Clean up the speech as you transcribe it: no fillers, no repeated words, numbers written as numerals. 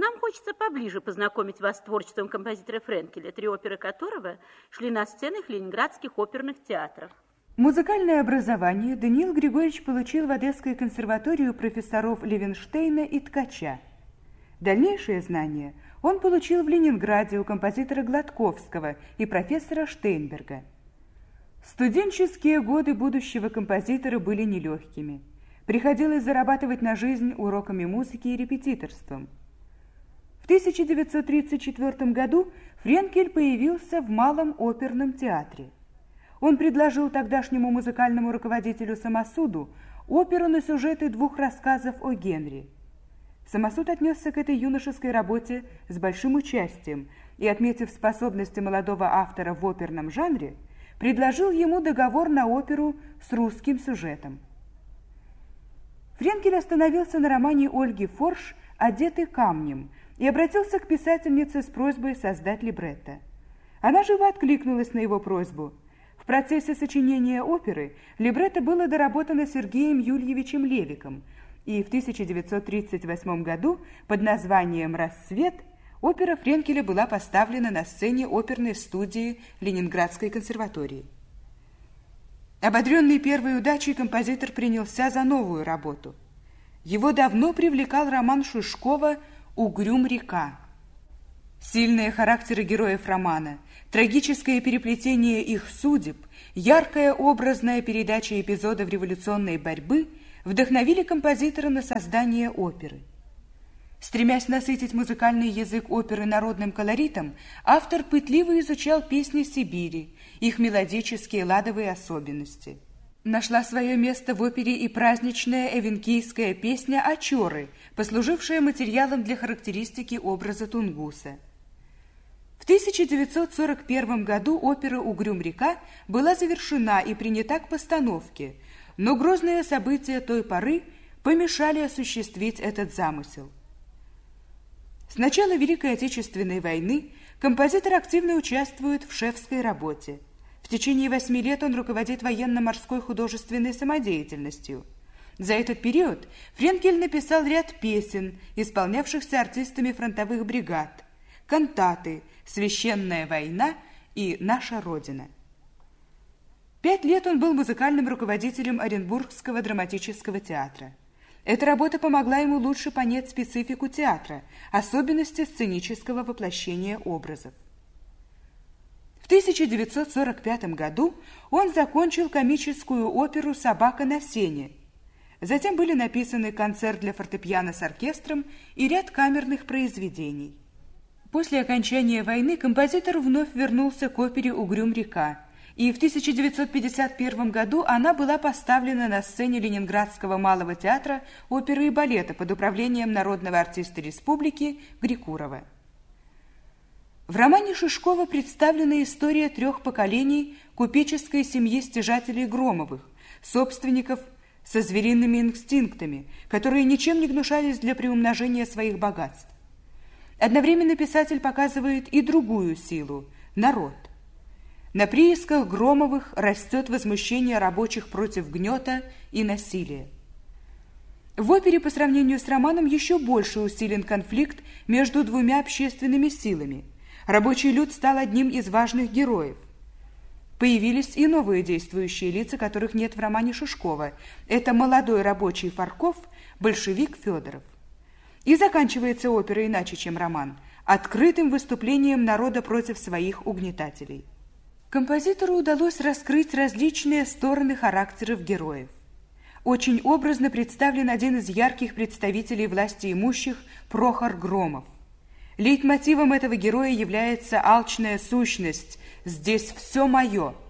нам хочется поближе познакомить вас с творчеством композитора Френкеля, 3 оперы которого шли на сценах ленинградских оперных театров. Музыкальное образование Даниил Григорьевич получил в Одесской консерватории у профессоров Левенштейна и Ткача. Дальнейшие знания он получил в Ленинграде у композитора Гладковского и профессора Штейнберга. Студенческие годы будущего композитора были нелегкими. Приходилось зарабатывать на жизнь уроками музыки и репетиторством. В 1934 году Френкель появился в Малом оперном театре. Он предложил тогдашнему музыкальному руководителю Самосуду оперу на сюжеты 2 рассказов о Генри. Самосуд отнесся к этой юношеской работе с большим участием и, отметив способности молодого автора в оперном жанре, предложил ему договор на оперу с русским сюжетом. Френкель остановился на романе Ольги Форш «Одетый камнем» и обратился к писательнице с просьбой создать либретто. Она живо откликнулась на его просьбу. В процессе сочинения оперы либретто было доработано Сергеем Юльевичем Левиком, и в 1938 году под названием «Рассвет» опера Френкеля была поставлена на сцене оперной студии Ленинградской консерватории. Ободренный первой удачей, композитор принялся за новую работу. Его давно привлекал роман Шишкова «Угрюм река». Сильные характеры героев романа, трагическое переплетение их судеб, яркая образная передача эпизодов революционной борьбы вдохновили композитора на создание оперы. Стремясь насытить музыкальный язык оперы народным колоритом, автор пытливо изучал песни Сибири, их мелодические ладовые особенности. Нашла свое место в опере и праздничная эвенкийская песня «Очеры», послужившая материалом для характеристики образа Тунгуса. В 1941 году опера «Угрюм река» была завершена и принята к постановке, но грозные события той поры помешали осуществить этот замысел. С начала Великой Отечественной войны композитор активно участвует в шефской работе. В течение 8 лет он руководит военно-морской художественной самодеятельностью. За этот период Френкель написал ряд песен, исполнявшихся артистами фронтовых бригад, кантаты «Священная война» и «Наша Родина». 5 лет он был музыкальным руководителем Оренбургского драматического театра. Эта работа помогла ему лучше понять специфику театра, особенности сценического воплощения образов. В 1945 году он закончил комическую оперу «Собака на сене». Затем были написаны концерт для фортепиано с оркестром и ряд камерных произведений. После окончания войны композитор вновь вернулся к опере «Угрюм река», и в 1951 году она была поставлена на сцене Ленинградского малого театра оперы и балета под управлением народного артиста республики Грикурова. В романе Шишкова представлена история 3 поколений купеческой семьи стяжателей Громовых, собственников со звериными инстинктами, которые ничем не гнушались для приумножения своих богатств. Одновременно писатель показывает и другую силу – народ. На приисках Громовых растет возмущение рабочих против гнета и насилия. В опере по сравнению с романом еще больше усилен конфликт между 2 общественными силами. Рабочий люд стал одним из важных героев. Появились и новые действующие лица, которых нет в романе Шишкова. Это молодой рабочий Фарков, большевик Федоров. И заканчивается опера иначе, чем роман, открытым выступлением народа против своих угнетателей. Композитору удалось раскрыть различные стороны характеров героев. Очень образно представлен один из ярких представителей власти имущих – Прохор Громов. Лейтмотивом этого героя является алчная сущность «здесь все мое»,